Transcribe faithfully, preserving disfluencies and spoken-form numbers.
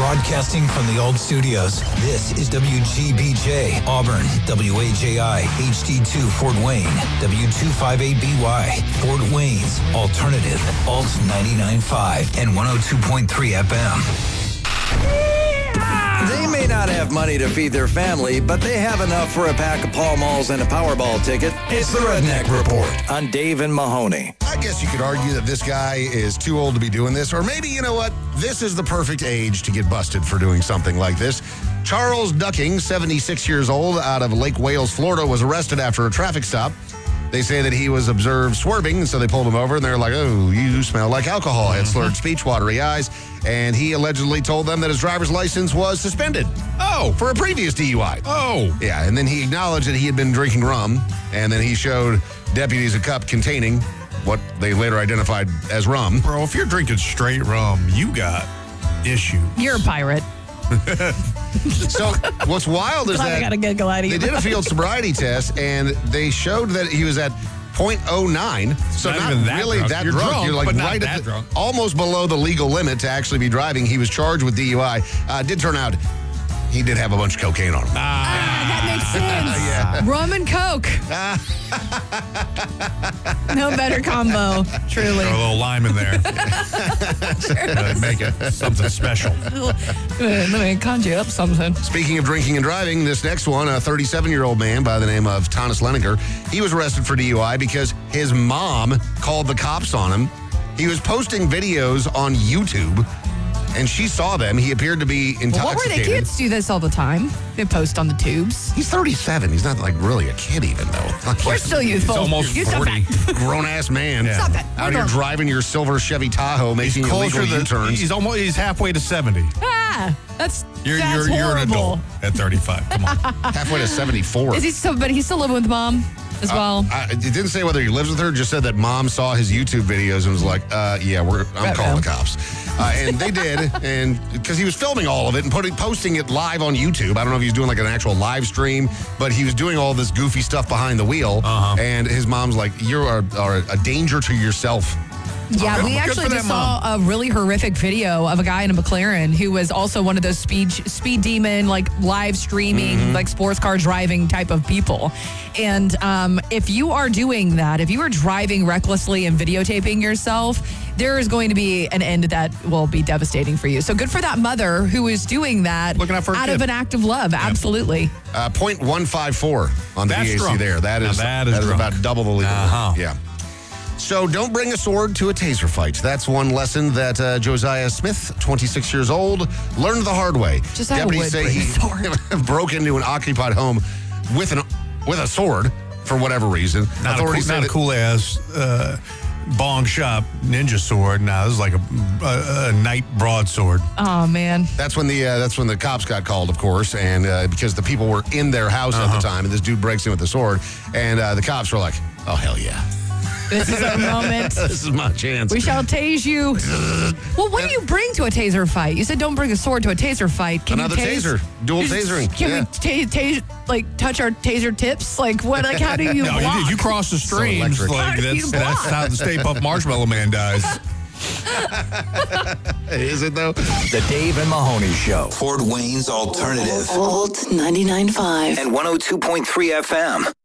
Broadcasting from the old studios, this is W G B J, Auburn, W A J I, H D two, Fort Wayne, W two fifty-eight B Y, Fort Wayne's Alternative, Alt ninety-nine point five and one oh two point three F M. They may not have money to feed their family, but they have enough for a pack of Pall Malls and a Powerball ticket. It's the Redneck Report on Dave and Mahoney. I guess you could argue that this guy is too old to be doing this, or maybe, you know what, this is the perfect age to get busted for doing something like this. Charles Ducking, seventy-six years old, out of Lake Wales, Florida, was arrested after a traffic stop. They say that he was observed swerving, so they pulled him over, and they're like, oh, you smell like alcohol. Had slurred speech, watery eyes, and he allegedly told them that his driver's license was suspended. Oh. For a previous D U I. Oh. Yeah, and then he acknowledged that he had been drinking rum, and then he showed deputies a cup containing what they later identified as rum. Bro, if you're drinking straight rum, you got issues. You're a pirate. So what's wild is Glad I that got a giggle out of you. they did a field sobriety test, and they showed that he was at point oh nine, so Not not, even that really drunk. that You're drunk. drunk, You're like but not right that at the, drunk. almost below the legal limit to actually be driving. He was charged with D U I. Uh, did turn out he did have a bunch of cocaine on him. Ah, that makes sense. Yeah. Rum and Coke. No better combo, truly. Throw a little lime in there. Uh, make it something special. Let me conjure up something. Speaking of drinking and driving, this next one, a thirty-seven-year-old man by the name of Thomas Leninger, he was arrested for D U I because his mom called the cops on him. He was posting videos on YouTube, and she saw them. He appeared to be intoxicated. What were they? Kids do this all the time. They post on the tubes. He's thirty-seven. He's not like really a kid even, though. Like, We're still youthful. He's almost You stop forty. that. grown-ass man. Yeah. Stop that. Out We're here normal. driving your silver Chevy Tahoe, making He's illegal closer to, U-turns. he's almost he's halfway to seventy. Ah, that's You're that's you're you're an horrible. adult at thirty-five. Come on. halfway to seventy-four. Is he still? But he's still living with mom as well. I, it didn't say whether he lives with her, just said that mom saw his YouTube videos and was like, uh, yeah, we're I'm Right, calling ma'am. the cops. Uh, and they did, and because he was filming all of it and putting posting it live on YouTube. I don't know if he was doing like an actual live stream, but he was doing all this goofy stuff behind the wheel. Uh-huh. And his mom's like, you are, are a danger to yourself. Yeah, Good- we good actually for that just saw a really horrific video of a guy in a McLaren who was also one of those speed speed demon, like live streaming, Mm-hmm. like sports car driving type of people. And um, if you are doing that, if you are driving recklessly and videotaping yourself, there is going to be an end that will be devastating for you. So good for that mother who is doing that Looking out for her out kid. of an act of love. Absolutely. Uh, point one five four on the That's B A C drunk. there. That Now is, that is that is drunk. about double the legal Uh-huh. limit. Yeah. So don't bring a sword to a taser fight. That's one lesson that uh, Josiah Smith, twenty-six years old, learned the hard way. Josiah Deputies would say bring he a sword. broke into an occupied home with an with a sword for whatever reason. Not Authorities a cool, say not a that- cool ass uh, bong shop ninja sword. Now this is like a, a, a knight broadsword. Oh, man. That's when the uh, that's when the cops got called, of course, and uh, because the people were in their house at the time, and this dude breaks in with a sword, and uh, the cops were like, "Oh hell yeah, This is our moment. this is my chance." We shall tase you. Well, what do you bring to a taser fight? You said don't bring a sword to a taser fight. Can Another you tase? taser, dual tasering. Can yeah. we ta- tase, like, touch our taser tips? Like, what? Like, how do you No, block? you, you cross the streams electric. How like do you that's, that's block? how the Stay Puft Marshmallow Man dies. Is it though? The Dave and Mahoney Show. Fort Wayne's Alternative Alt ninety-nine point five. And one oh two point three F M.